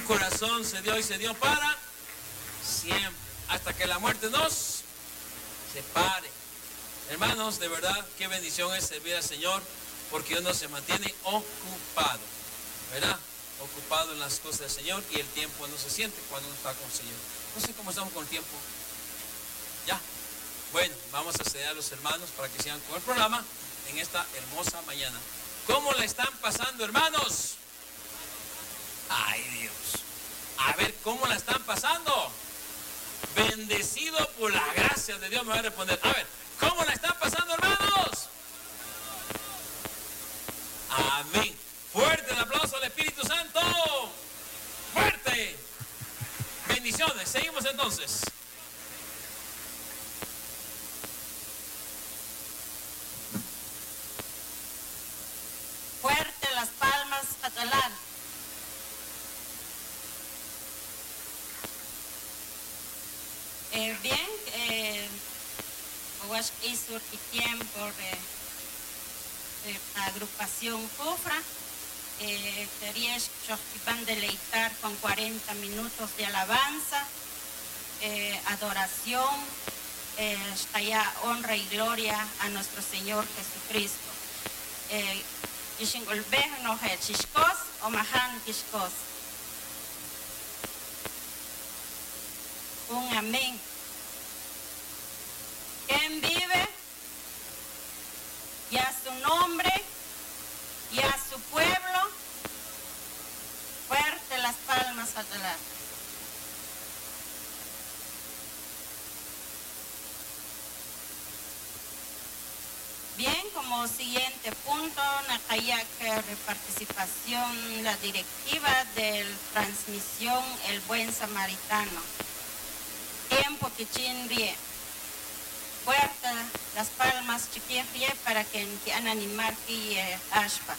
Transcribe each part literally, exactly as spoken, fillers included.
corazón se dio y se dio para siempre, hasta que la muerte nos separe. Hermanos, de verdad, qué bendición es servir al Señor, porque uno se mantiene ocupado, ¿verdad? Ocupado en las cosas del Señor, y el tiempo no se siente cuando uno está con el Señor. No sé cómo estamos con el tiempo. Ya. Bueno, vamos a ceder a los hermanos para que sigan con el programa en esta hermosa mañana. ¿Cómo la están pasando, hermanos? Ay, Dios. A ver, ¿cómo la están pasando? Bendecido por la gracia de Dios, me va a responder. A ver, ¿cómo la están pasando, hermanos? Amén. Fuerte el aplauso al Espíritu Santo. Fuerte. Bendiciones. Seguimos entonces. Fuerte las palmas, catalán. Eh, bien, eh, Owash Isur y tiempo de, de la agrupación Cufra. Eh, quería van deleitar con cuarenta minutos de alabanza, eh, adoración, eh, ya honra y gloria a nuestro Señor Jesucristo. Eh, o mahan kishkos. Un amén. ¿Quién vive? Y a su nombre, y a su pueblo, fuerte las palmas al lado. Bien, como siguiente punto, Nakayak participación, la directiva de transmisión El Buen Samaritano. Tiempo que chinrie. Fuerte las palmas chiquirrie para que quieran animar y ashpa.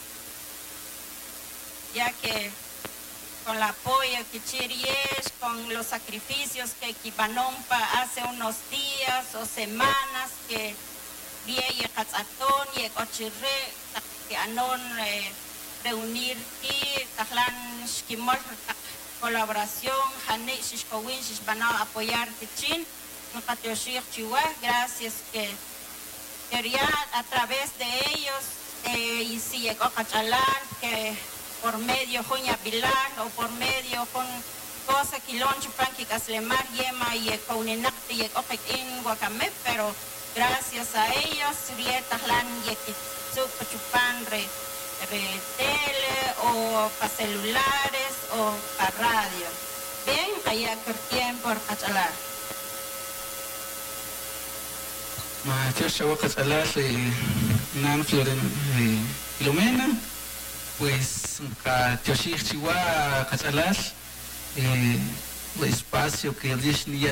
Ya que con el apoyo que chiries, con los sacrificios que Kipanompa hace unos días o semanas que y Katzatón y Cochirre, que anon reunir y Tajlan Shkimol, colaboración, Hanik Shishkowin, Shishbanao, apoyar Tichin, Nukatioshir Chihuahua, gracias que quería a través de ellos, eh, y si Kachalán, que por medio Juña Pilar o por medio con cosa Kilon Chupan, que Caslemar, Yema y Kouninakti y Kopekin, Guacamé, pero gracias a ellos, Rietahlan y Chupan, re tele o para celulares o para radio. Bien, allá por tiempo por Cachalar. Macho Cachalar, Nan Floren Filomena, pues Cachoshir Chihuahua Cachalar, el espacio que el